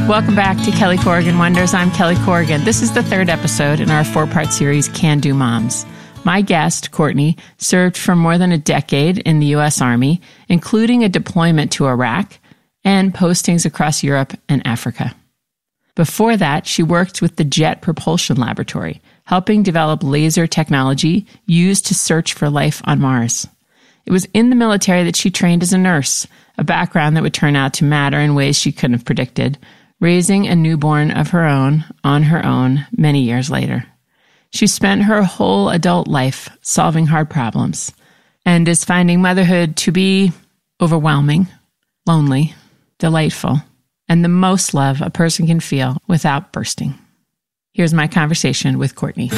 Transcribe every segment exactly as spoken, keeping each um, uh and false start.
Welcome back to Kelly Corrigan Wonders. I'm Kelly Corrigan. This is the third episode in our four-part series, Can Do Moms. My guest, Courtney, served for more than a decade in the U S Army, including a deployment to Iraq and postings across Europe and Africa. Before that, she worked with the Jet Propulsion Laboratory, helping develop laser technology used to search for life on Mars. It was in the military that she trained as a nurse, a background that would turn out to matter in ways she couldn't have predicted, raising a newborn of her own on her own many years later. She spent her whole adult life solving hard problems and is finding motherhood to be overwhelming, lonely, delightful, and the most love a person can feel without bursting. Here's my conversation with Courtney.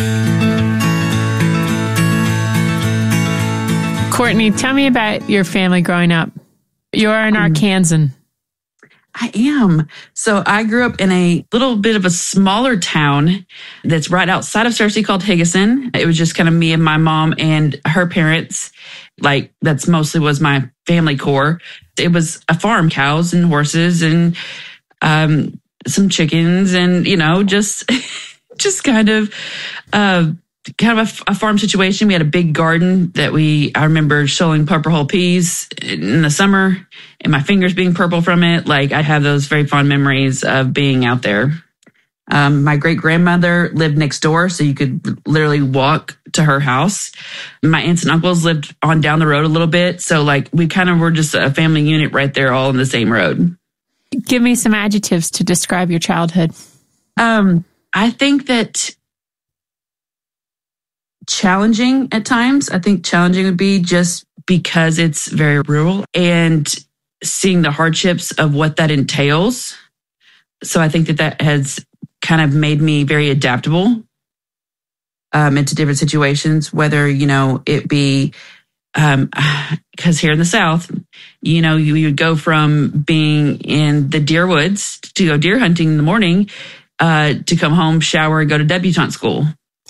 Courtney, tell me about your family growing up. You're an Arkansan. I am. So I grew up in a little bit of a smaller town that's right outside of Searcy called Higgison. It was just kind of me and my mom and her parents. Like that's mostly was my family core. It was a farm, cows and horses and um, some chickens and, you know, just, just kind of, uh, kind of a, a farm situation. We had a big garden that we, I remember sowing purple hull peas in the summer and my fingers being purple from it. Like I have those very fond memories of being out there. Um, my great grandmother lived next door, so you could literally walk to her house. My aunts and uncles lived on down the road a little bit. So like we kind of were just a family unit right there, all on the same road. Give me some adjectives to describe your childhood. Um, I think that challenging at times. I think challenging would be just because it's very rural and seeing the hardships of what that entails. So I think that that has kind of made me very adaptable um, into different situations, whether, you know, it be, um, because here in the South, you know, you, you would go from being in the deer woods to go deer hunting in the morning uh, to come home, shower, and go to debutante school.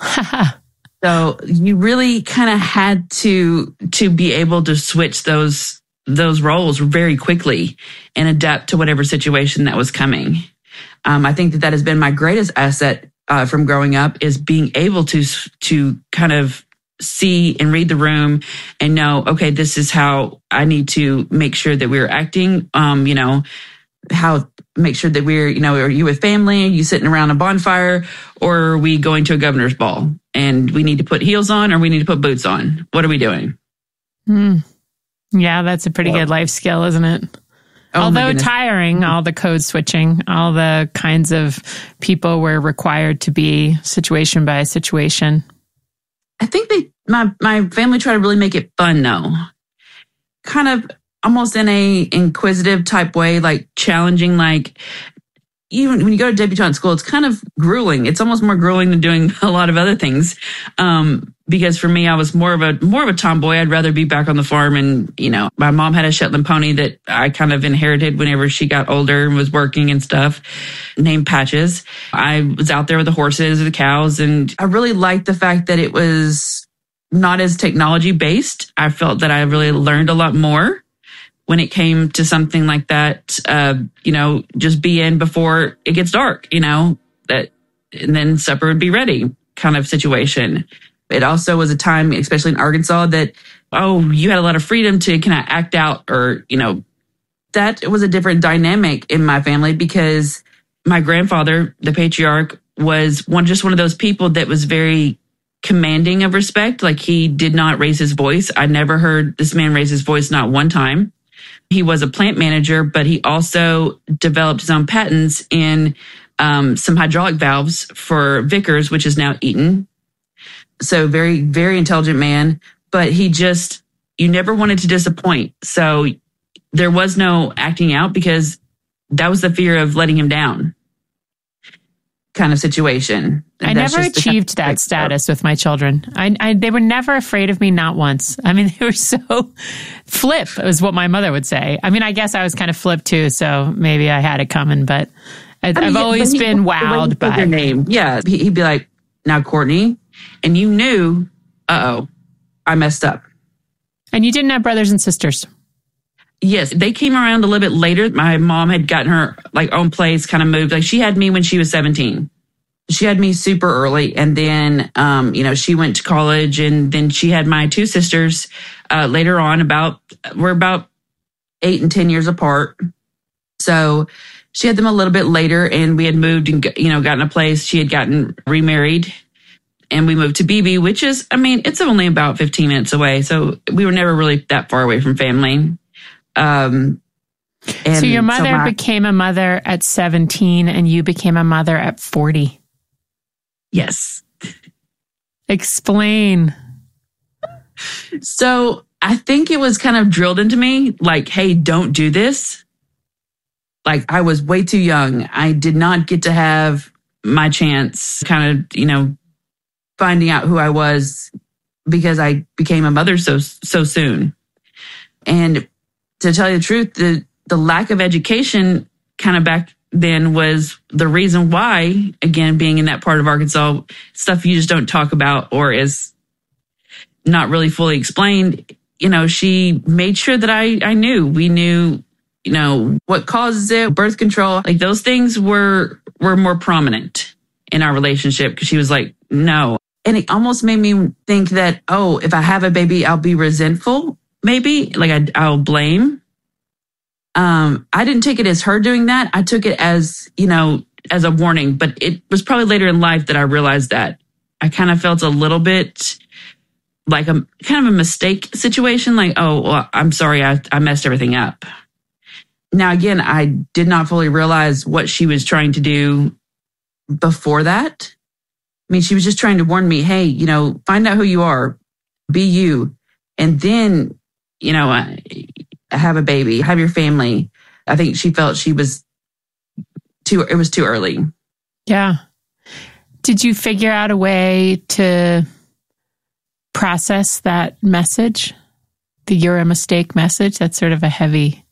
So you really kind of had to to be able to switch those those roles very quickly and adapt to whatever situation that was coming. Um, I think that that has been my greatest asset uh, from growing up is being able to to kind of see and read the room and know, okay, this is how I need to make sure that we're acting. Um, you know, how make sure that we're, you know, are you with family? Are you sitting around a bonfire, or are we going to a governor's ball? And we need to put heels on, or we need to put boots on. What are we doing? Hmm. Yeah, that's a pretty well, good life skill, isn't it? Oh, although tiring, all the code switching, all the kinds of people were required to be situation by situation. I think they, my, my family tried to really make it fun though. Kind of almost in a inquisitive type way, like challenging, like even when you go to debutante school, it's kind of grueling. It's almost more grueling than doing a lot of other things. Um, because for me, I was more of a, more of a tomboy. I'd rather be back on the farm. And, you know, my mom had a Shetland pony that I kind of inherited whenever she got older and was working and stuff, named Patches. I was out there with the horses, the cows, and I really liked the fact that it was not as technology based. I felt that I really learned a lot more when it came to something like that, uh, you know, just be in before it gets dark, you know, that, and then supper would be ready kind of situation. It also was a time, especially in Arkansas, that, oh, you had a lot of freedom to kind of act out, or, you know, that was a different dynamic in my family because my grandfather, the patriarch, was one, just one of those people that was very commanding of respect. Like he did not raise his voice. I never heard this man raise his voice, not one time. He was a plant manager, but he also developed his own patents in um, some hydraulic valves for Vickers, which is now Eaton. So very, very intelligent man, but he just, you never wanted to disappoint. So there was no acting out because that was the fear of letting him down kind of situation. I That's never achieved that status with my children. I, I, they were never afraid of me, not once. I mean, they were so flip, is what my mother would say. I mean, I guess I was kind of flip too, so maybe I had it coming, but I, I mean, I've yeah, always he, been wowed by their name. Yeah, he'd be like, now Courtney, and you knew, uh-oh, I messed up. And you didn't have brothers and sisters? Yes, they came around a little bit later. My mom had gotten her like own place, kind of moved. Like she had me when she was seventeen. She had me super early. And then, um, you know, she went to college, and then she had my two sisters uh, later on. About, we're about eight and ten years apart. So she had them a little bit later, and we had moved and, you know, gotten a place. She had gotten remarried, and we moved to Beebe, which is, I mean, it's only about fifteen minutes away. So we were never really that far away from family. Um, and so your mother so my, became a mother at seventeen, and you became a mother at forty. Yes. Explain. So I think it was kind of drilled into me, like, hey, don't do this. Like, I was way too young. I did not get to have my chance, kind of, you know, finding out who I was, because I became a mother so so soon. And to tell you the truth, the, the lack of education kind of back then was the reason why, again, being in that part of Arkansas, stuff you just don't talk about or is not really fully explained. You know, she made sure that I, I knew, we knew, you know, what causes it, birth control, like those things were, were more prominent in our relationship, because she was like, no. And it almost made me think that, oh, if I have a baby, I'll be resentful. Maybe like I, I'll blame. Um, I didn't take it as her doing that. I took it as, you know, as a warning, but it was probably later in life that I realized that I kind of felt a little bit like a kind of a mistake situation. Like, oh, well, I'm sorry. I, I messed everything up. Now, again, I did not fully realize what she was trying to do before that. I mean, she was just trying to warn me, hey, you know, find out who you are, be you. And then, you know, uh, have a baby, have your family. I think she felt she was too, it was too early. Yeah. Did you figure out a way to process that message? The you're a mistake message? That's sort of a heavy.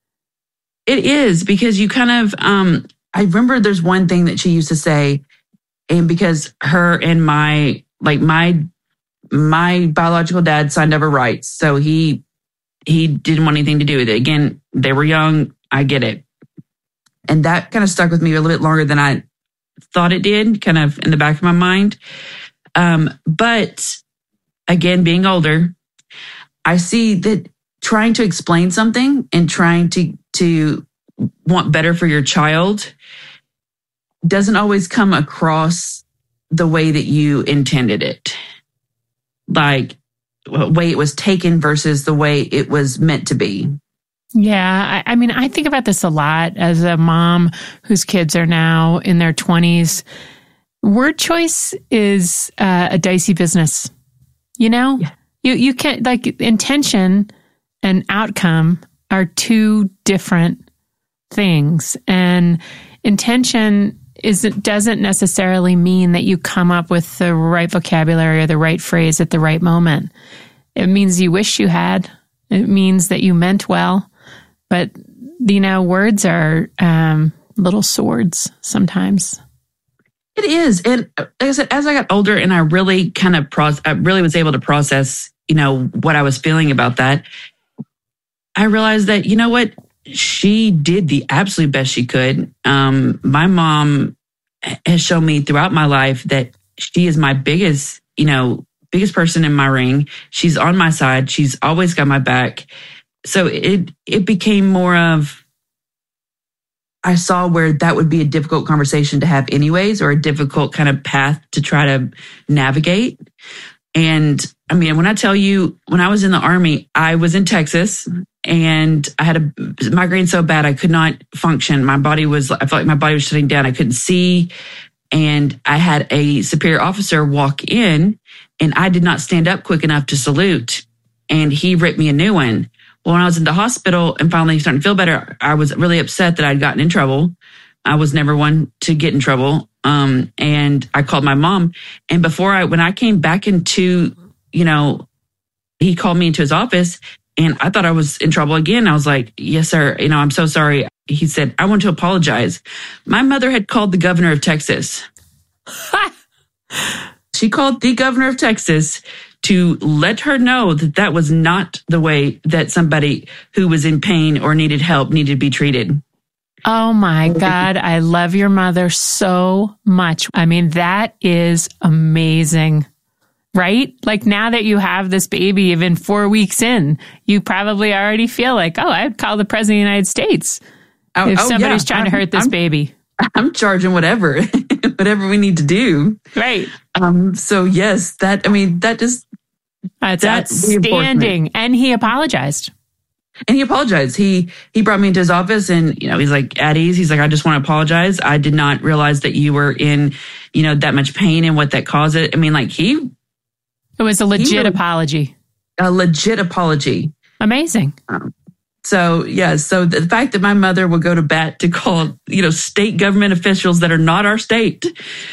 It is, because you kind of, um, I remember there's one thing that she used to say, and because her and my, like my, my biological dad signed over rights. So he, he didn't want anything to do with it. Again, they were young. I get it. And that kind of stuck with me a little bit longer than I thought it did, kind of in the back of my mind. Um, but again, being older, I see that trying to explain something and trying to, to want better for your child doesn't always come across the way that you intended it. Like, the way it was taken versus the way it was meant to be. Yeah. I, I mean, I think about this a lot as a mom whose kids are now in their twenties. Word choice is uh, a dicey business. You know, yeah. you, you can't, like, intention and outcome are two different things. And intention isn't, doesn't necessarily mean that you come up with the right vocabulary or the right phrase at the right moment. It means you wish you had. It means that you meant well. But, you know, words are um, little swords sometimes. It is. And like I said, as I got older and I really kind of, pro- I really was able to process, you know, what I was feeling about that, I realized that, you know what? She did the absolute best she could. Um, my mom has shown me throughout my life that she is my biggest, you know, biggest person in my ring. She's on my side. She's always got my back. So it, it became more of, I saw where that would be a difficult conversation to have anyways, or a difficult kind of path to try to navigate. And I mean, when I tell you, when I was in the Army, I was in Texas and I had a migraine so bad I could not function. My body was, I felt like my body was shutting down. I couldn't see. And I had a superior officer walk in and I did not stand up quick enough to salute. And he ripped me a new one. Well, when I was in the hospital and finally starting to feel better, I was really upset that I'd gotten in trouble. I was never one to get in trouble. Um, and I called my mom. And before I, when I came back into, you know, he called me into his office and I thought I was in trouble again. I was like, yes, sir. You know, I'm so sorry. He said, I want to apologize. My mother had called the governor of Texas. She called the governor of Texas to let her know that that was not the way that somebody who was in pain or needed help needed to be treated. Oh my God, I love your mother so much. I mean, that is amazing, right? Like now that you have this baby, even four weeks in, you probably already feel like, oh, I'd call the president of the United States oh, if oh, somebody's yeah. trying I'm, to hurt this I'm, baby. I'm charging whatever, whatever we need to do. Right. Um. So yes, that, I mean, that just, That's that's outstanding. And he apologized. And he apologized. He he brought me into his office and, you know, he's like, at ease. He's like, I just want to apologize. I did not realize that you were in, you know, that much pain and what that caused it. I mean, like he... It was a legit really, apology. A legit apology. Amazing. Um, so, yeah. So the fact that my mother would go to bat to call, you know, state government officials that are not our state.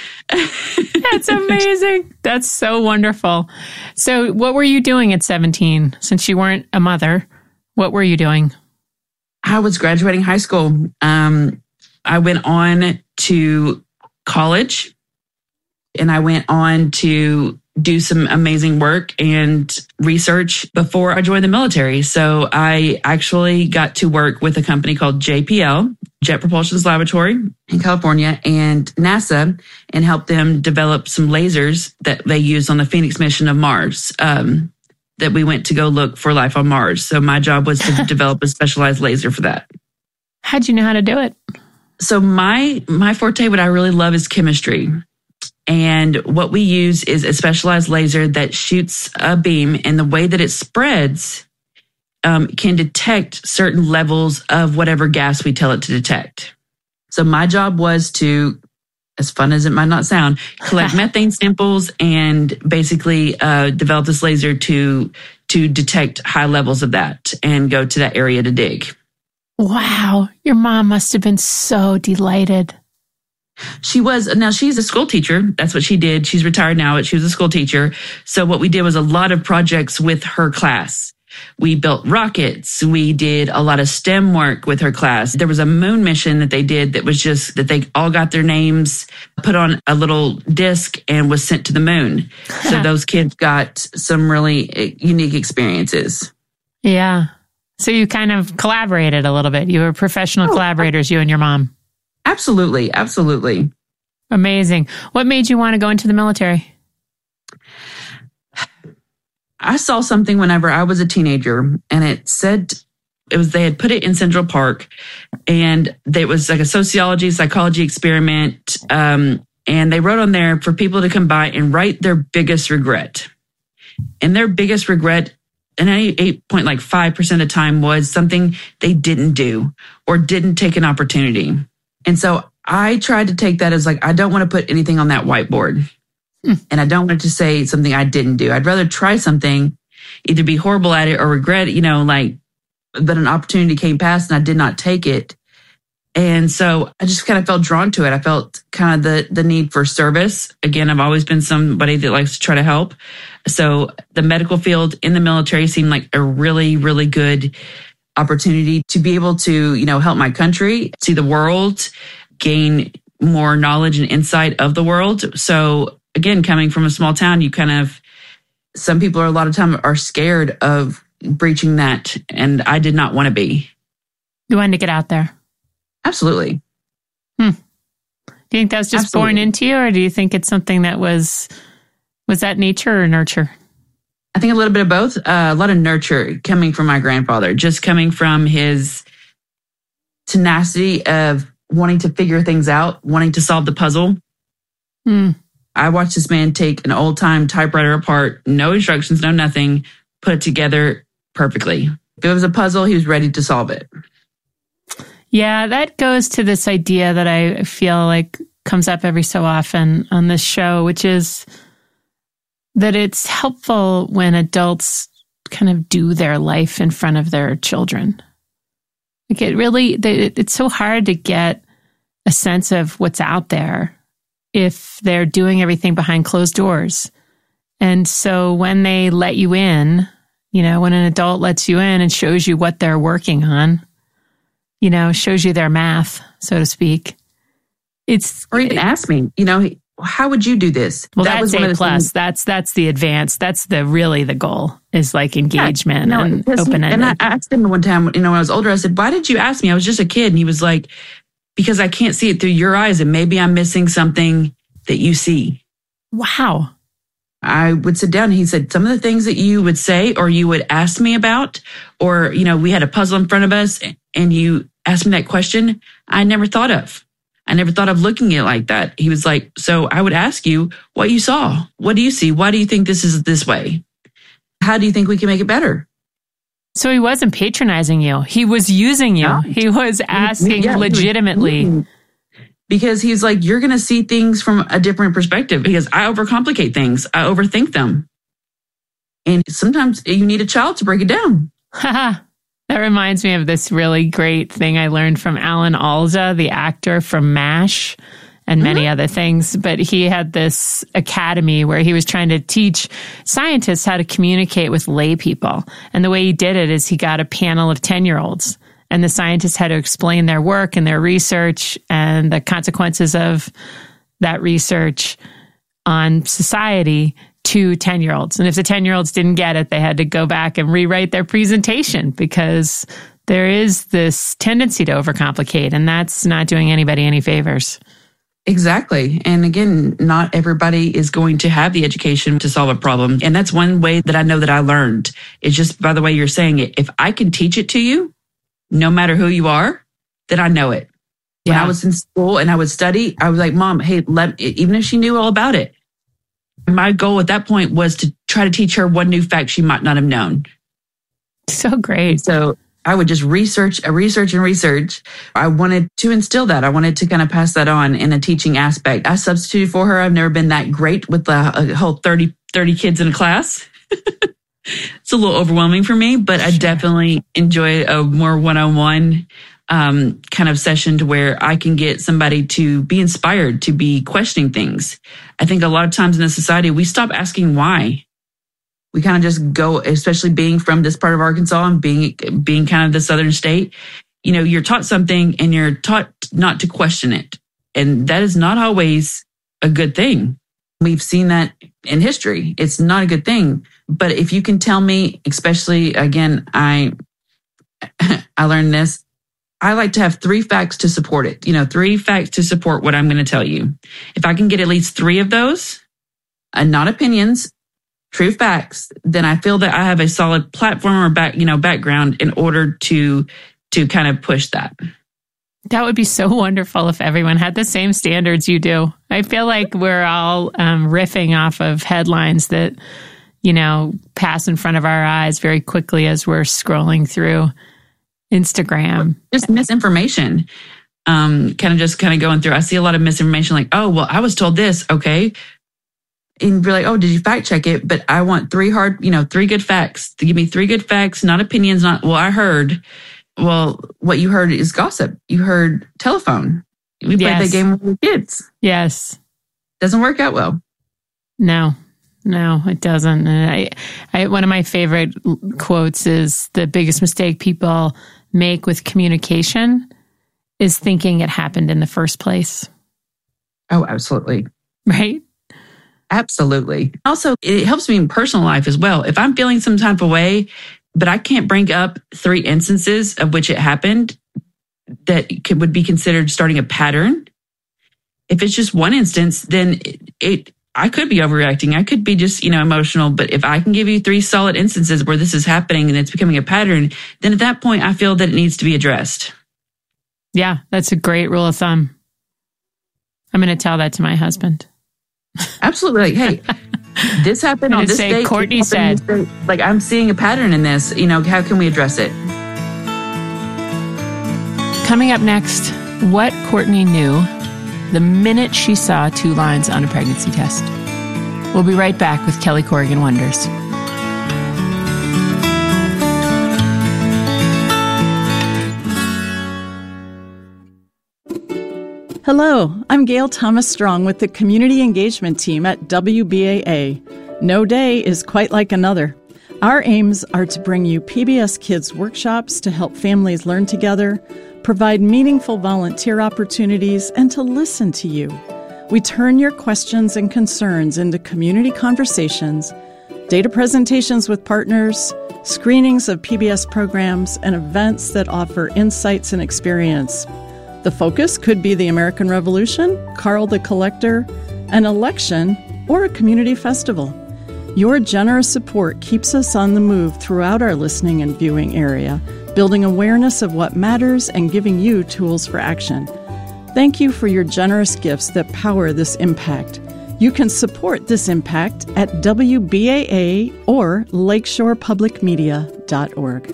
That's amazing. That's so wonderful. So what were you doing at seventeen? Since you weren't a mother, what were you doing? I was graduating high school. Um, I went on to college and I went on to do some amazing work and research before I joined the military. So I actually got to work with a company called J P L, Jet Propulsion Laboratory in California, and NASA, and help them develop some lasers that they used on the Phoenix mission of Mars. Um, that we went to go look for life on Mars. So my job was to develop a specialized laser for that. How'd you know how to do it? So my my forte, what I really love is chemistry. And what we use is a specialized laser that shoots a beam, and the way that it spreads um, can detect certain levels of whatever gas we tell it to detect. So my job was to, as fun as it might not sound, collect methane samples and basically uh, develop this laser to to detect high levels of that and go to that area to dig. Wow. Your mom must have been so delighted. She was. Now, she's a school teacher. That's what she did. She's retired now, but she was a school teacher. So what we did was a lot of projects with her class. We built rockets. We did a lot of STEM work with her class. There was a moon mission that they did that was just that they all got their names put on a little disc and was sent to the moon. So those kids got some really unique experiences. Yeah. So you kind of collaborated a little bit. You were professional oh, collaborators, you and your mom. Absolutely. Absolutely. Amazing. What made you want to go into the military? I saw something whenever I was a teenager, and it said it was they had put it in Central Park, and it was like a sociology, psychology experiment. Um, and they wrote on there for people to come by and write their biggest regret. And their biggest regret, and eight point like five percent of the time, was something they didn't do or didn't take an opportunity. And so I tried to take that as like, I don't want to put anything on that whiteboard. Hmm. And I don't want to say something I didn't do. I'd rather try something, either be horrible at it or regret it, you know, like, but an opportunity came past and I did not take it. And so I just kind of felt drawn to it. I felt kind of the, the need for service. Again, I've always been somebody that likes to try to help. So the medical field in the military seemed like a really, really good opportunity to be able to, you know, help my country, see the world, gain more knowledge and insight of the world. So again, coming from a small town, you kind of, some people are a lot of time are scared of breaching that. And I did not want to be. You wanted to get out there. Absolutely. Hmm. Do you think that was just Absolutely. born into you, or do you think it's something that was, was that nature or nurture? I think a little bit of both. Uh, a lot of nurture coming from my grandfather, just coming from his tenacity of wanting to figure things out, wanting to solve the puzzle. Hmm. I watched this man take an old time typewriter apart, no instructions, no nothing, put it together perfectly. If it was a puzzle, he was ready to solve it. Yeah, that goes to this idea that I feel like comes up every so often on this show, which is that it's helpful when adults kind of do their life in front of their children. Like it really, it's so hard to get a sense of what's out there if they're doing everything behind closed doors. And so when they let you in, you know, when an adult lets you in and shows you what they're working on, you know, shows you their math, so to speak. It's or even ask me, you know, how would you do this? Well, that that's was A plus. Things. That's that's the advanced. That's the really the goal is like engagement yeah, no, and open ended. And I asked him one time, you know, when I was older, I said, "Why did you ask me? I was just a kid." And he was like, "Because I can't see it through your eyes, and maybe I'm missing something that you see." Wow. I would sit down and he said, "Some of the things that you would say or you would ask me about, or, you know, we had a puzzle in front of us and you asked me that question, I never thought of. I never thought of looking at it like that." He was like, "So I would ask you what you saw. What do you see? Why do you think this is this way? How do you think we can make it better?" So he wasn't patronizing you. He was using you. No. He was asking yeah, legitimately. Was, because he's like, "You're going to see things from a different perspective." Because I overcomplicate things. I overthink them. And sometimes you need a child to break it down. That reminds me of this really great thing I learned from Alan Alda, the actor from MASH and many mm-hmm. other things. But he had this academy where he was trying to teach scientists how to communicate with lay people. And the way he did it is he got a panel of ten-year-olds. And the scientists had to explain their work and their research and the consequences of that research on society to ten-year-olds. And if the ten-year-olds didn't get it, they had to go back and rewrite their presentation because there is this tendency to overcomplicate, and that's not doing anybody any favors. Exactly. And again, not everybody is going to have the education to solve a problem. And that's one way that I know that I learned. It's just by the way you're saying it. If I can teach it to you, no matter who you are, then I know it. When yeah. I was in school and I would study, I was like, "Mom, hey, let, even if she knew all about it." My goal at that point was to try to teach her one new fact she might not have known. So great. So I would just research, research, and research. I wanted to instill that. I wanted to kind of pass that on in a teaching aspect. I substituted for her. I've never been that great with the whole thirty, thirty kids in a class. It's a little overwhelming for me, but I definitely enjoy a more one-on-one um, kind of session to where I can get somebody to be inspired, to be questioning things. I think a lot of times in a society, we stop asking why. We kind of just go, especially being from this part of Arkansas and being being kind of the southern state, you know, you're taught something and you're taught not to question it. And that is not always a good thing. We've seen that in history. It's not a good thing. But if you can tell me, especially, again, I I learned this. I like to have three facts to support it. You know, three facts to support what I'm going to tell you. If I can get at least three of those, and not opinions, true facts, then I feel that I have a solid platform or back, you know, background in order to to kind of push that. That would be so wonderful if everyone had the same standards you do. I feel like we're all um, riffing off of headlines that, you know, pass in front of our eyes very quickly as we're scrolling through Instagram. Just misinformation. Um, kind of just kind of going through. I see a lot of misinformation like, "Oh, well, I was told this." Okay. And be like, "Oh, did you fact check it?" But I want three hard, you know, three good facts. To give me three good facts, not opinions, not, "Well, I heard." Well, what you heard is gossip. You heard telephone. We played yes. that game with the kids. Yes. Doesn't work out well. No, no, it doesn't. And I, I, one of my favorite quotes is the biggest mistake people make with communication is thinking it happened in the first place. Oh, absolutely. Right? Absolutely. Also, it helps me in personal life as well. If I'm feeling some type of way, but I can't bring up three instances of which it happened that could, would be considered starting a pattern. If it's just one instance, then it, it I could be overreacting. I could be just, you know, emotional. But if I can give you three solid instances where this is happening and it's becoming a pattern, then at that point, I feel that it needs to be addressed. Yeah, that's a great rule of thumb. I'm going to tell that to my husband. Absolutely. Like, hey, this happened on this say, date. Courtney said, like, I'm seeing a pattern in this. You know, how can we address it? Coming up next, what Courtney knew the minute she saw two lines on a pregnancy test. We'll be right back with Kelly Corrigan Wonders. Hello, I'm Gail Thomas Strong with the Community Engagement Team at W B A A. No day is quite like another. Our aims are to bring you P B S Kids workshops to help families learn together, provide meaningful volunteer opportunities, and to listen to you. We turn your questions and concerns into community conversations, data presentations with partners, screenings of P B S programs, and events that offer insights and experience. The focus could be the American Revolution, Carl the Collector, an election, or a community festival. Your generous support keeps us on the move throughout our listening and viewing area, building awareness of what matters and giving you tools for action. Thank you for your generous gifts that power this impact. You can support this impact at W B A A or lakeshore public media dot org.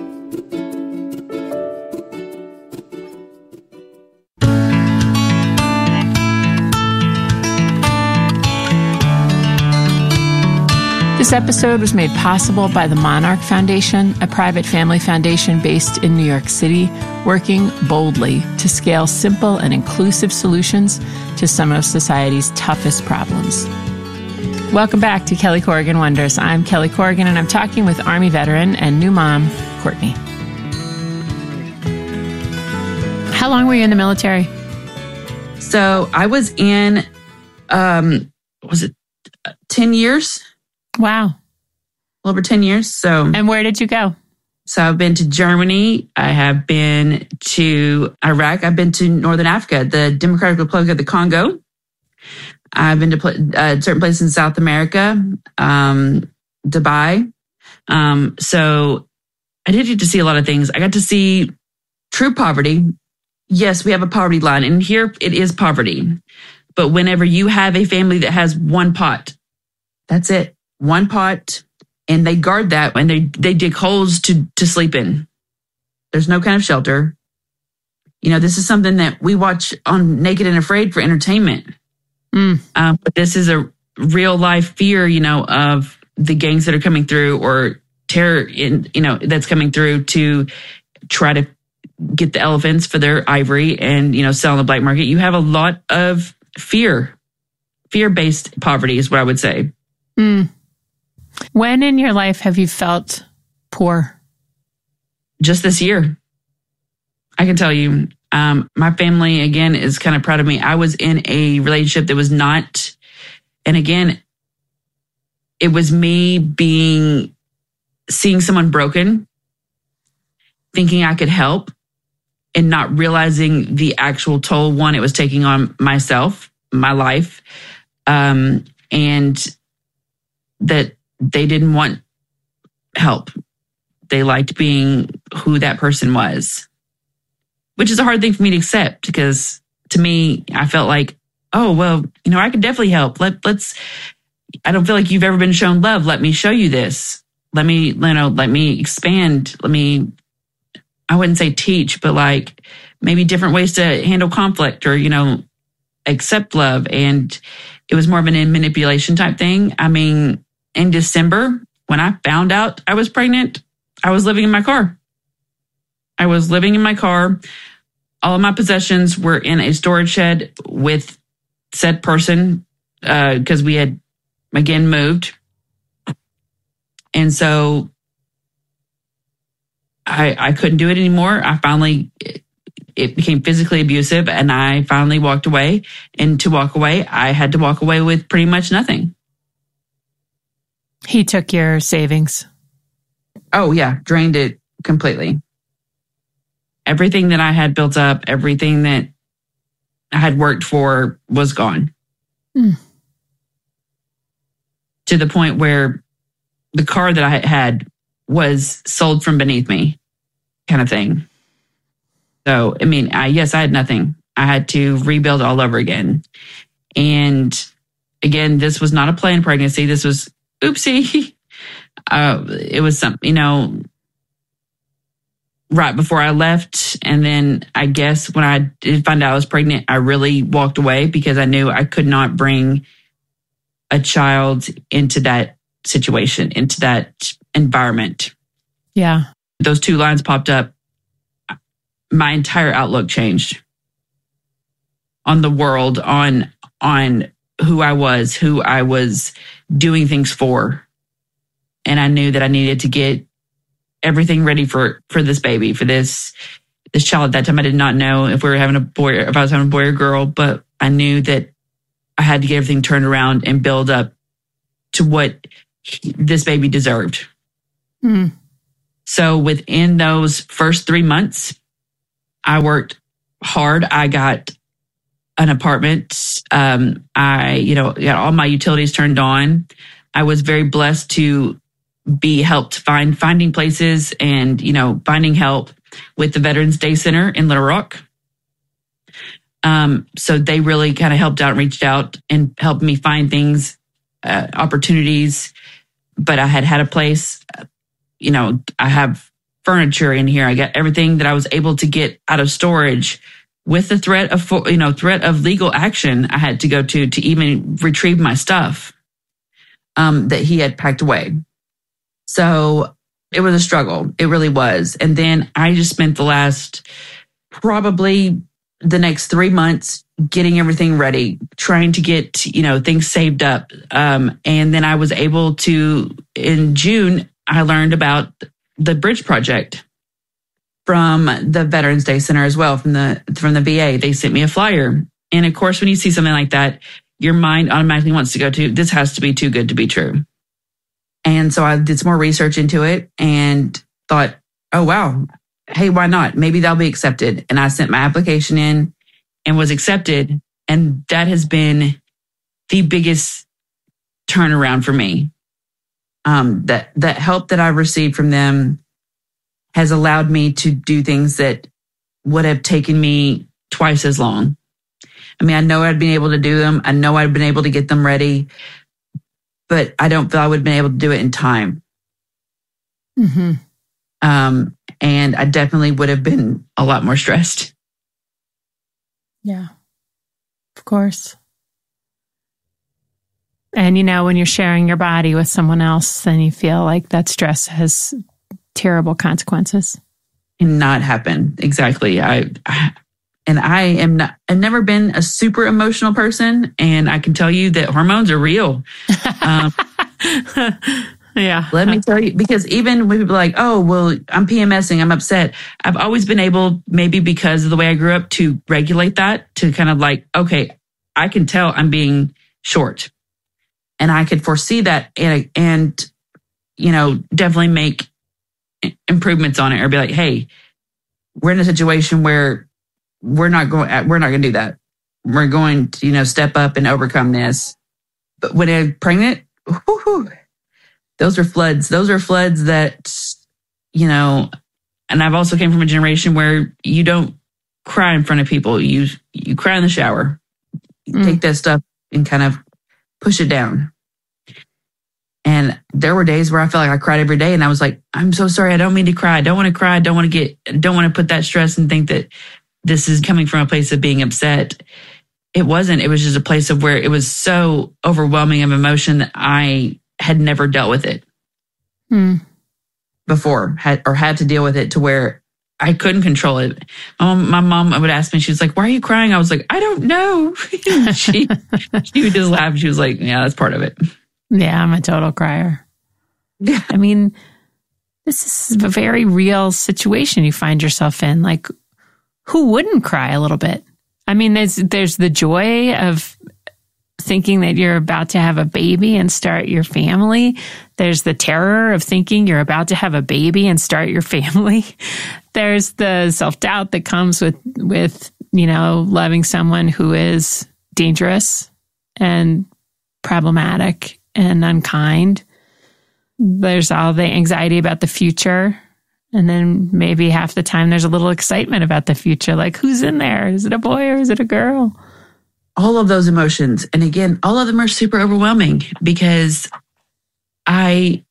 This episode was made possible by the Monarch Foundation, a private family foundation based in New York City, working boldly to scale simple and inclusive solutions to some of society's toughest problems. Welcome back to Kelly Corrigan Wonders. I'm Kelly Corrigan, and I'm talking with Army veteran and new mom, Courtney. How long were you in the military? So I was in, um, was it ten years? Wow. A little over ten years. So, and where did you go? So I've been to Germany. I have been to Iraq. I've been to Northern Africa, the Democratic Republic of the Congo. I've been to pl- uh, certain places in South America, um, Dubai. Um, so I did get to see a lot of things. I got to see true poverty. Yes, we have a poverty line, and here it is poverty. But whenever you have a family that has one pot, that's it. One pot, and they guard that when they, they dig holes to, to sleep in. There's no kind of shelter. You know, this is something that we watch on Naked and Afraid for entertainment. Mm. Um, but this is a real life fear, you know, of the gangs that are coming through or terror, in, you know, that's coming through to try to get the elephants for their ivory and, you know, sell on the black market. You have a lot of fear, fear-based poverty is what I would say. Mm. When in your life have you felt poor? Just this year. I can tell you, um, my family, again, is kind of proud of me. I was in a relationship that was not, and again, it was me being, seeing someone broken, thinking I could help, and not realizing the actual toll, one, it was taking on myself, my life, um, and that they didn't want help. They liked being who that person was, which is a hard thing for me to accept because to me, I felt like, oh, well, you know, I could definitely help. Let, let's, I don't feel like you've ever been shown love. Let me show you this. Let me, you know, let me expand. Let me, I wouldn't say teach, but like maybe different ways to handle conflict or, you know, accept love. And it was more of an manipulation type thing. I mean, in December, when I found out I was pregnant, I was living in my car. I was living in my car. All of my possessions were in a storage shed with said person because uh, we had, again, moved. And so I, I couldn't do it anymore. I finally, it became physically abusive and I finally walked away. And to walk away, I had to walk away with pretty much nothing. He took your savings. Oh, yeah. Drained it completely. Everything that I had built up, everything that I had worked for was gone. Mm. To the point where the car that I had was sold from beneath me, kind of thing. So, I mean, I, yes, I had nothing. I had to rebuild all over again. And again, this was not a planned pregnancy. This was oopsie. Uh, it was some, you know, right before I left. And then I guess when I did find out I was pregnant, I really walked away because I knew I could not bring a child into that situation, into that environment. Yeah. Those two lines popped up. My entire outlook changed on the world, on, on who I was, who I was doing things for. And I knew that I needed to get everything ready for, for this baby, for this, this child. At that time, I did not know if we were having a boy, if I was having a boy or girl, but I knew that I had to get everything turned around and build up to what he, this baby deserved. Mm. So within those first three months, I worked hard. I got an apartment. Um, I, you know, got all my utilities turned on. I was very blessed to be helped find finding places and, you know, finding help with the Veterans Day Center in Little Rock. Um, so they really kind of helped out, reached out and helped me find things, uh, opportunities. But I had had a place, you know, I have furniture in here. I got everything that I was able to get out of storage. With the threat of, you know, threat of legal action, I had to go to to even retrieve my stuff um, that he had packed away. So it was a struggle. It really was. And then I just spent the last probably the next three months getting everything ready, trying to get, you know, things saved up. Um, and then I was able to, in June, I learned about the Bridge Project from the Veterans Day Center as well, from the from the V A. They sent me a flyer. And of course, when you see something like that, your mind automatically wants to go to, this has to be too good to be true. And so I did some more research into it and thought, oh, wow, hey, why not? Maybe they'll be accepted. And I sent my application in and was accepted. And that has been the biggest turnaround for me. Um, that, that help that I've received from them has allowed me to do things that would have taken me twice as long. I mean, I know I'd been able to do them. I know I'd been able to get them ready, but I don't feel I would have been able to do it in time. Mm-hmm. Um, and I definitely would have been a lot more stressed. Yeah, of course. And, you know, when you're sharing your body with someone else, then you feel like that stress has terrible consequences. And not happen. Exactly. I, I and I am not, I've never been a super emotional person. And I can tell you that hormones are real. Um, yeah. Let me tell you, because even when people are like, oh, well, I'm PMSing, I'm upset. I've always been able, maybe because of the way I grew up, to regulate that, to kind of like, okay, I can tell I'm being short. And I could foresee that and, and, you know, definitely make improvements on it, or be like, hey, we're in a situation where we're not going, we're not going to do that. We're going to, you know, step up and overcome this. But when I'm pregnant, whoo, those are floods. Those are floods that, you know, and I've also came from a generation where you don't cry in front of people. You, you cry in the shower. You mm. take that stuff and kind of push it down. And there were days where I felt like I cried every day, and I was like, I'm so sorry. I don't mean to cry. I don't want to cry. I don't want to get, don't want to put that stress and think that this is coming from a place of being upset. It wasn't. It was just a place of where it was so overwhelming of emotion that I had never dealt with it hmm. before, had, or had to deal with it to where I couldn't control it. My mom, my mom would ask me, she was like, why are you crying? I was like, I don't know. she, she would just laugh. She was like, yeah, that's part of it. Yeah, I'm a total crier. Yeah. I mean, this is a very real situation you find yourself in. Like, who wouldn't cry a little bit? I mean, there's there's the joy of thinking that you're about to have a baby and start your family. There's the terror of thinking you're about to have a baby and start your family. There's the self-doubt that comes with, with, you know, loving someone who is dangerous and problematic and unkind. There's all the anxiety about the future. And then maybe half the time there's a little excitement about the future. Like, who's in there? Is it a boy or is it a girl? All of those emotions. And again, all of them are super overwhelming because I,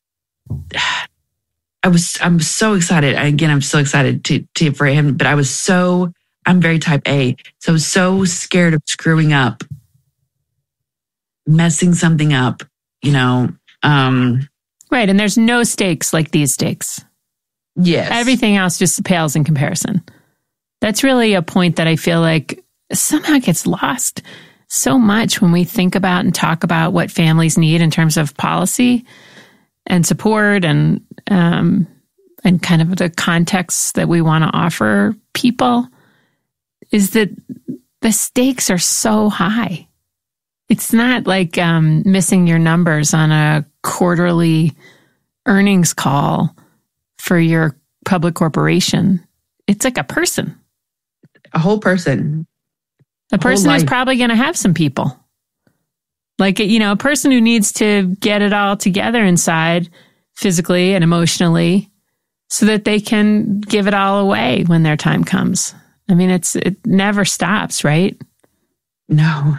I was, I'm so excited. Again, I'm so excited to, to, for him, but I was so, I'm very type A. So I was so scared of screwing up, messing something up, you know. Um, right. And there's no stakes like these stakes. Yes. Everything else just pales in comparison. That's really a point that I feel like somehow gets lost so much when we think about and talk about what families need in terms of policy and support and um, and kind of the context that we want to offer people, is that the stakes are so high. It's not like um, missing your numbers on a quarterly earnings call for your public corporation. It's like a person. A whole person. A person who's probably going to have some people. Like, you know, a person who needs to get it all together inside, physically and emotionally, so that they can give it all away when their time comes. I mean, it's it never stops, right? No.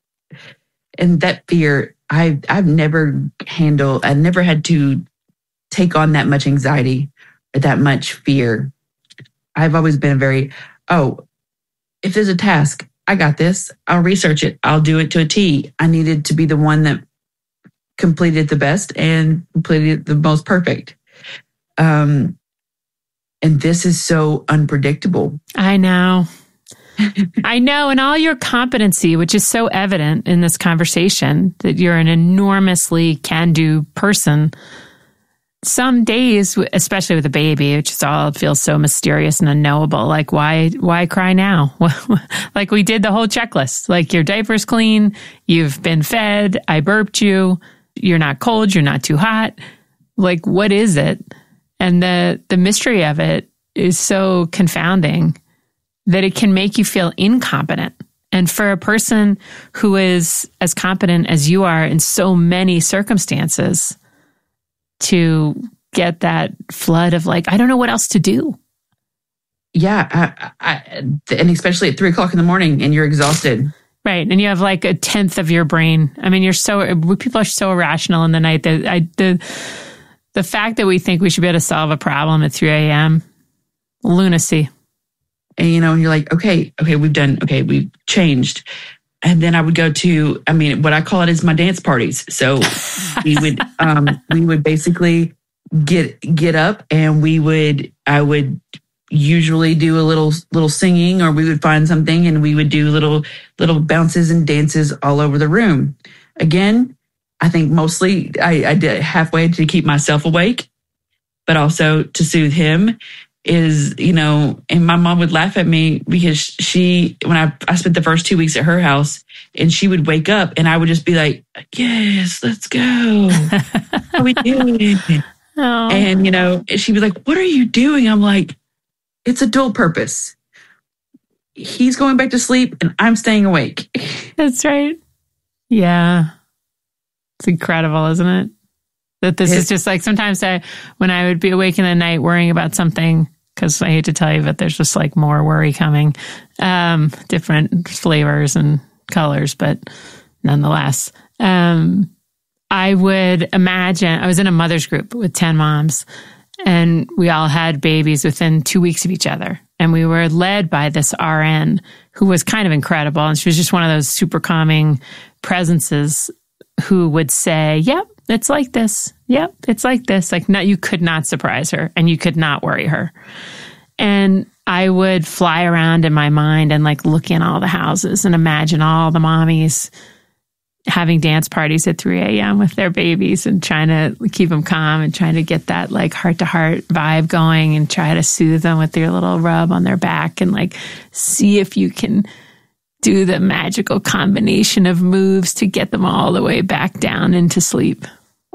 And that fear, I, I've never handled, I've never had to take on that much anxiety or that much fear. I've always been very, oh, if there's a task, I got this. I'll research it. I'll do it to a T. I needed to be the one that completed the best and completed the most perfect. Um, and this is so unpredictable. I know. I know. And all your competency, which is so evident in this conversation, that you're an enormously can-do person. Some days, especially with a baby, it just all feels so mysterious and unknowable. Like, why, why cry now? Like, we did the whole checklist. Like, your diaper's clean. You've been fed. I burped you. You're not cold. You're not too hot. Like, what is it? And the, the mystery of it is so confounding that it can make you feel incompetent. And for a person who is as competent as you are in so many circumstances, to get that flood of like, I don't know what else to do. Yeah. I, I, and especially at three o'clock in the morning and you're exhausted. Right. And you have like a tenth of your brain. I mean, you're so, people are so irrational in the night that I, the, the fact that we think we should be able to solve a problem at three a.m., lunacy. And, you know, and you're like, okay, okay, we've done, okay, we've changed. And then I would go to, I mean, what I call it is my dance parties. So we would, um, we would basically get, get up and we would, I would usually do a little, little singing, or we would find something and we would do little, little bounces and dances all over the room. Again, I think mostly I, I did halfway to keep myself awake, but also to soothe him. Is, you know, and my mom would laugh at me because she, when I, I spent the first two weeks at her house and she would wake up and I would just be like, yes, let's go. How are we doing? Oh. And, you know, she'd be like, what are you doing? I'm like, it's a dual purpose. He's going back to sleep and I'm staying awake. That's right. Yeah. It's incredible, isn't it? That this is just like, sometimes I, when I would be awake in the night worrying about something, because I hate to tell you, but there's just like more worry coming, um, different flavors and colors, but nonetheless, um, I would imagine, I was in a mother's group with ten moms and we all had babies within two weeks of each other. And we were led by this R N who was kind of incredible. And she was just one of those super calming presences who would say, yep, it's like this. Yep, it's like this. Like, no, you could not surprise her and you could not worry her. And I would fly around in my mind and like look in all the houses and imagine all the mommies having dance parties at three a.m. with their babies and trying to keep them calm and trying to get that like heart to heart vibe going and try to soothe them with your little rub on their back and like see if you can do the magical combination of moves to get them all the way back down into sleep.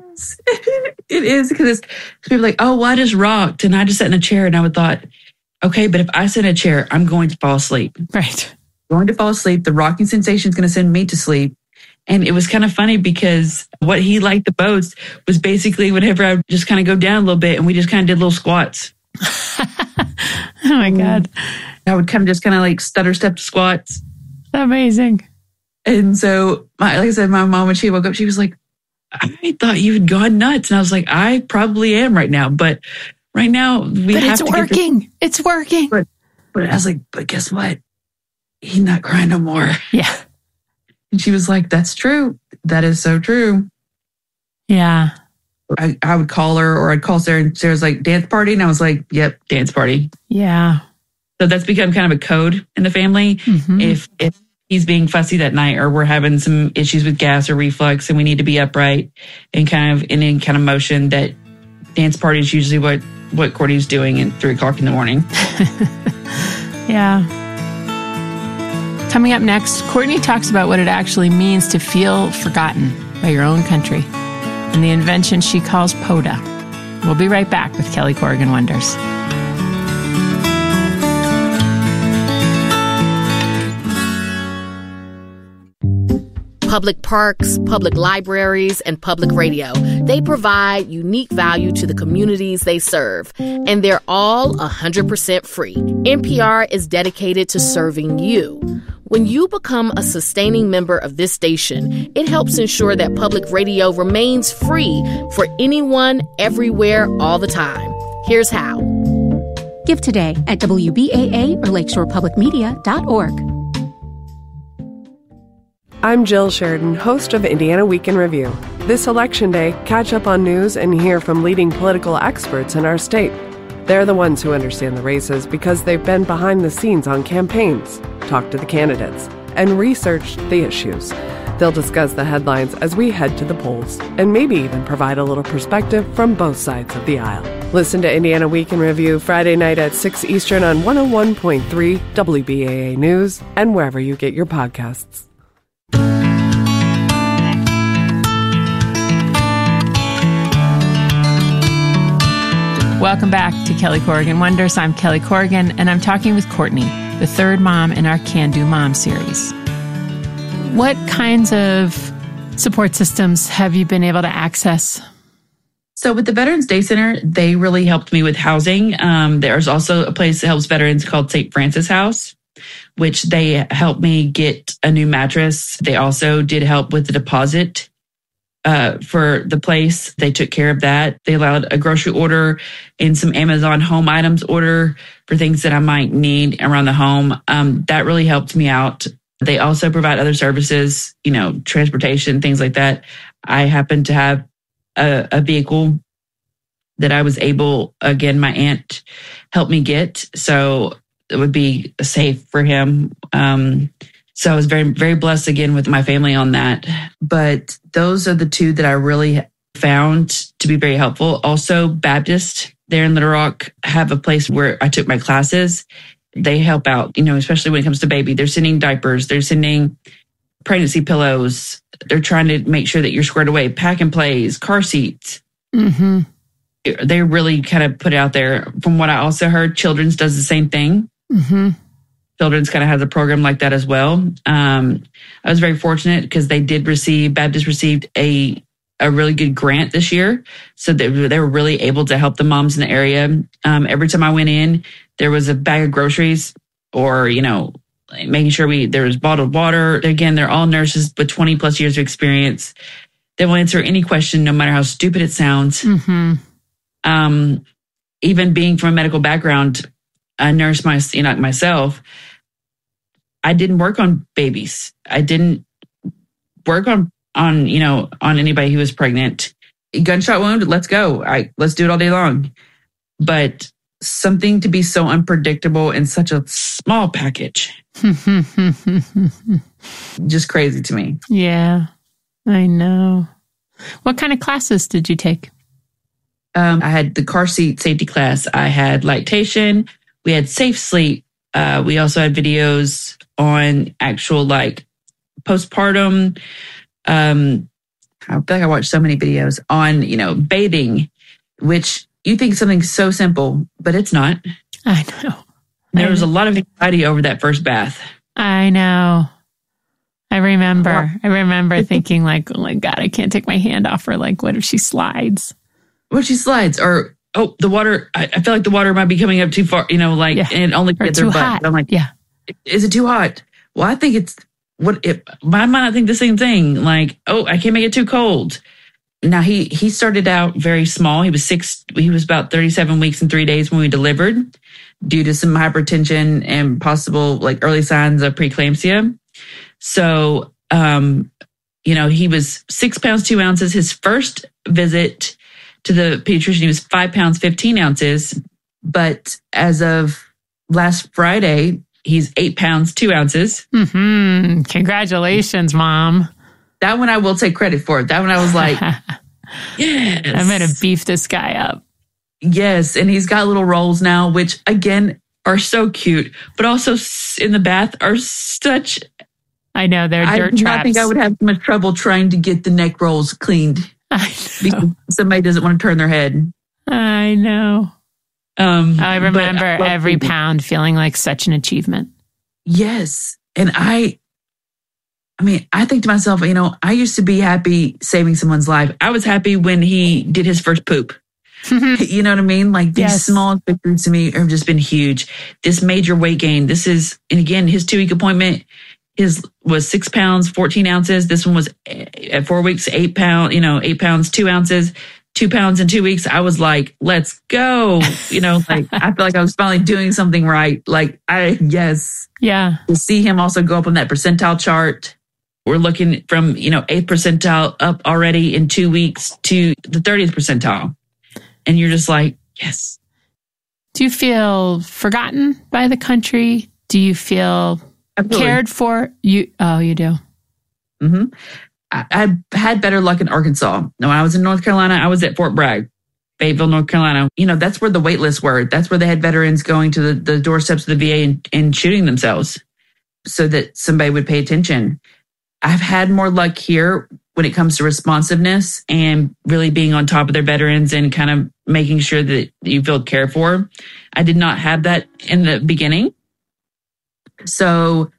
It is, because people are like, oh, well, I just rocked and I just sat in a chair and I would thought, okay, but if I sit in a chair, I'm going to fall asleep. Right. I'm going to fall asleep. The rocking sensation is going to send me to sleep. And it was kind of funny because what he liked the most was basically whenever I would just kind of go down a little bit and we just kind of did little squats. Oh my God. I would kind of just kind of like stutter step squats. Amazing. And so, my, like I said, my mom, when she woke up, she was like, I thought you had gone nuts. And I was like, I probably am right now. But right now, we but have it's to working. Get it's working. But, but I was like, but guess what? He's not crying no more. Yeah. And she was like, that's true. That is so true. Yeah. I, I would call her or I'd call Sarah and Sarah's like, dance party. And I was like, yep, dance party. Yeah. So that's become kind of a code in the family. Mm-hmm. If, if he's being fussy that night or we're having some issues with gas or reflux and we need to be upright and kind of in any kind of motion, that dance party is usually what, what Courtney's doing at three o'clock in the morning. Yeah. Coming up next, Courtney talks about what it actually means to feel forgotten by your own country and the invention she calls POTA. We'll be right back with Kelly Corrigan Wonders. Public parks, public libraries, and public radio. They provide unique value to the communities they serve, and they're all one hundred percent free. N P R is dedicated to serving you. When you become a sustaining member of this station, it helps ensure that public radio remains free for anyone, everywhere, all the time. Here's how. Give today at W B A A or lakeshore public media dot org. I'm Jill Sheridan, host of Indiana Week in Review. This Election Day, catch up on news and hear from leading political experts in our state. They're the ones who understand the races because they've been behind the scenes on campaigns, talked to the candidates, and researched the issues. They'll discuss the headlines as we head to the polls, and maybe even provide a little perspective from both sides of the aisle. Listen to Indiana Week in Review Friday night at six Eastern on one oh one point three W B A A News and wherever you get your podcasts. Welcome back to Kelly Corrigan Wonders. I'm Kelly Corrigan, and I'm talking with Courtney, the third mom in our Can Do Mom series. What kinds of support systems have you been able to access? So with the Veterans Day Center, they really helped me with housing. Um, there's also a place that helps veterans called Saint Francis House, which they helped me get a new mattress. They also did help with the deposit uh, for the place. They took care of that. They allowed a grocery order and some Amazon home items order for things that I might need around the home. Um, that really helped me out. They also provide other services, you know, transportation, things like that. I happen to have a, a vehicle that I was able, again, my aunt helped me get. So it would be safe for him. Um, so I was very, very blessed again with my family on that. But those are the two that I really found to be very helpful. Also, Baptist there in Little Rock have a place where I took my classes. They help out, you know, especially when it comes to baby. They're sending diapers. They're sending pregnancy pillows. They're trying to make sure that you're squared away. Pack and plays, car seats. Mm-hmm. They really kind of put it out there. From what I also heard, Children's does the same thing. Mm-hmm. Children's kind of has a program like that as well. Um, I was very fortunate because they did receive, Baptist received a a really good grant this year. So they, they were really able to help the moms in the area. Um, every time I went in, there was a bag of groceries or, you know, making sure we, there was bottled water. Again, they're all nurses with twenty plus years of experience. They will answer any question, no matter how stupid it sounds. Mm-hmm. Um, even being from a medical background, a nurse my, you know, myself, I didn't work on babies. I didn't work on, on, you know, on anybody who was pregnant. Gunshot wound, let's go. I, let's do it all day long. But something to be so unpredictable in such a small package. Just crazy to me. Yeah, I know. What kind of classes did you take? Um, I had the car seat safety class. I had lactation. We had safe sleep. Uh, we also had videos on actual like postpartum. Um, I feel like I watched so many videos on, you know, bathing, which you think something so simple, but it's not. I know. There was a lot of anxiety over that first bath. I know. I remember. I remember thinking like, oh my God, I can't take my hand off her. Like, what if she slides? What if she slides? Or, oh, the water, I, I feel like the water might be coming up too far, you know, like, yeah. and only or get too their butt. hot. I'm like, yeah. Is it too hot? Well, I think it's, what if, I might not think the same thing. Like, oh, I can't make it too cold. Now, he he started out very small. He was six, he was about thirty-seven weeks and three days when we delivered due to some hypertension and possible like early signs of preeclampsia. So, um, you know, he was six pounds, two ounces. His first visit to the pediatrician, he was five pounds, fifteen ounces. But as of last Friday, he's eight pounds, two ounces. Mm-hmm. Congratulations, Mom. That one I will take credit for. That one I was like, yes. I'm going to beef this guy up. Yes. And he's got little rolls now, which again are so cute, but also in the bath are such. I know, they're dirt I do traps. not think I would have much trouble trying to get the neck rolls cleaned because somebody doesn't want to turn their head. I know. Um, I remember I every cleaning. pound feeling like such an achievement. Yes. And I, I mean, I think to myself, you know, I used to be happy saving someone's life. I was happy when he did his first poop. You know what I mean? Like these Yes. small victories to me have just been huge. This major weight gain. This is, and again, his two week appointment, his was six pounds, fourteen ounces. This one was at four weeks, eight pounds, you know, eight pounds, two ounces, two pounds in two weeks. I was like, let's go. You know, like I feel like I was finally doing something right. Like I, yes. Yeah. To see him also go up on that percentile chart. We're looking from, you know, eighth percentile up already in two weeks to the thirtieth percentile. And you're just like, yes. Do you feel forgotten by the country? Do you feel Absolutely. cared for? You Oh, you do. Mm-hmm. I, I had better luck in Arkansas. Now, when I was in North Carolina, I was at Fort Bragg, Fayetteville, North Carolina. You know, that's where the wait lists were. That's where they had veterans going to the, the doorsteps of the V A and, and shooting themselves so that somebody would pay attention. I've had more luck here when it comes to responsiveness and really being on top of their veterans and kind of making sure that you feel cared for. I did not have that in the beginning. So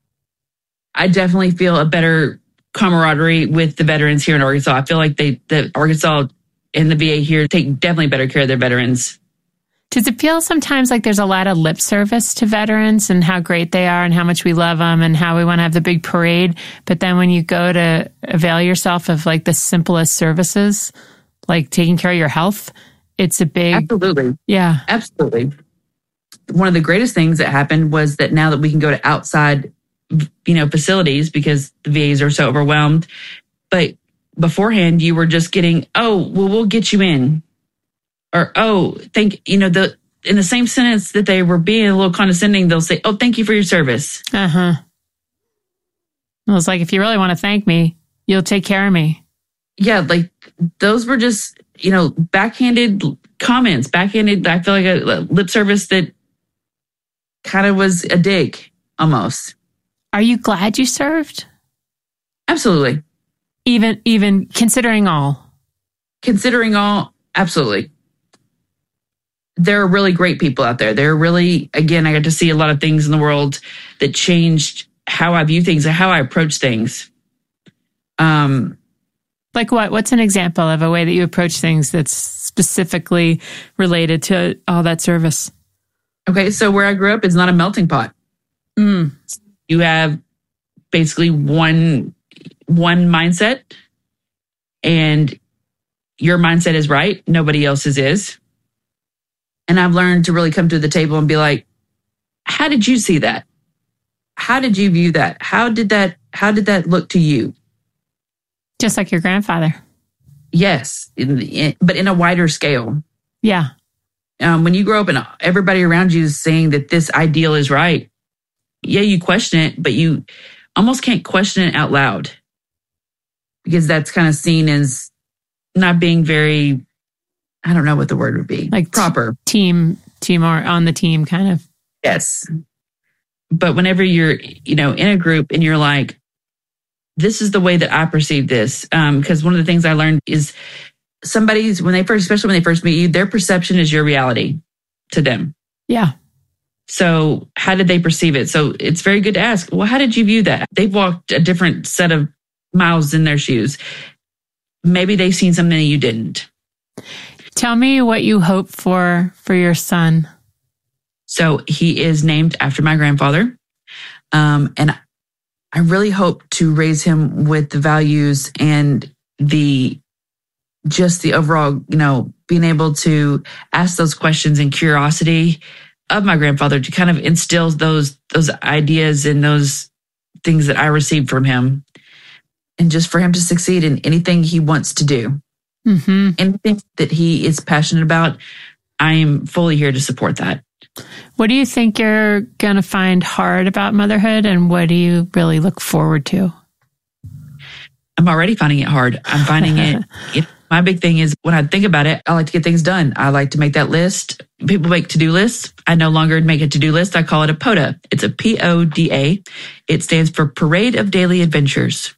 I definitely feel a better camaraderie with the veterans here in Arkansas. I feel like they, the Arkansas and the V A here take definitely better care of their veterans. Does it feel sometimes like there's a lot of lip service to veterans and how great they are and how much we love them and how we want to have the big parade? But then when you go to avail yourself of like the simplest services, like taking care of your health, it's a big... Absolutely. Yeah. Absolutely. One of the greatest things that happened was that now that we can go to outside, you know, facilities because the V As are so overwhelmed. But beforehand, you were just getting, oh, well, we'll get you in. Or, oh, thank, you know, the in the same sentence that they were being a little condescending, they'll say, oh, thank you for your service. Uh-huh. Well, it's like, if you really want to thank me, you'll take care of me. Yeah, like those were just, you know, backhanded comments, backhanded, I feel like a, a lip service that kind of was a dig almost. Are you glad you served? Absolutely. Even, even considering all? Considering all, absolutely. There are really great people out there. There are really, again, I got to see a lot of things in the world that changed how I view things and how I approach things. Um, Like what? What's an example of a way that you approach things that's specifically related to all that service? Okay, so where I grew up is not a melting pot. Mm. You have basically one one mindset, and your mindset is right. Nobody else's is. And I've learned to really come to the table and be like, how did you see that? How did you view that? How did that, how did that look to you? Just like your grandfather. Yes, in, in, but in a wider scale. Yeah. Um, when you grow up and everybody around you is saying that this ideal is right, yeah, you question it, but you almost can't question it out loud because that's kind of seen as not being very, I don't know what the word would be. Like proper. T- team, team or on the team kind of. Yes. But whenever you're, you know, in a group and you're like, this is the way that I perceive this. Um, because one of the things I learned is somebody's, when they first, especially when they first meet you, their perception is your reality to them. Yeah. So how did they perceive it? So it's very good to ask, well, how did you view that? They've walked a different set of miles in their shoes. Maybe they've seen something that you didn't. Tell me what you hope for for your son. So he is named after my grandfather. Um, and I really hope to raise him with the values and the, just the overall, you know, being able to ask those questions and curiosity of my grandfather to kind of instill those, those ideas and those things that I received from him. And just for him to succeed in anything he wants to do. Mm-hmm. Anything that he is passionate about, I am fully here to support that. What do you think you're going to find hard about motherhood, and what do you really look forward to? I'm already finding it hard. I'm finding it, it My big thing is when I think about it, I like to get things done. I like to make that list. People make to-do lists. I no longer make a to-do list. I call it a PODA. It's a P O D A. It stands for Parade of Daily Adventures.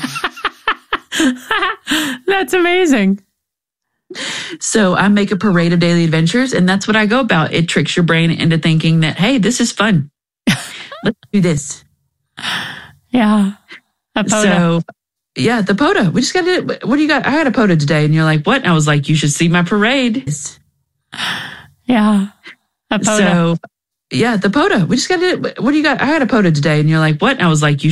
That's amazing. So I make a parade of daily adventures, and that's what I go about. It tricks your brain into thinking that, hey, this is fun. Let's do this. Yeah. A PODA. So, yeah, the PODA. We just got to, what do you got? I had a PODA today. And you're like, what? And I was like, you should see my parade. Yeah. A PODA. So, yeah, the PODA. We just got to, what do you got? I had a PODA today. And you're like, what? And I was like, you